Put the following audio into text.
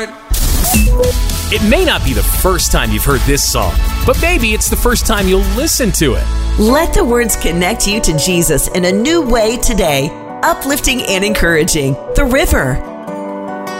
right. It may not be the first time you've heard this song, but maybe it's the first time you'll listen to it. Let the words connect you to Jesus in a new way today. Uplifting and encouraging. The River.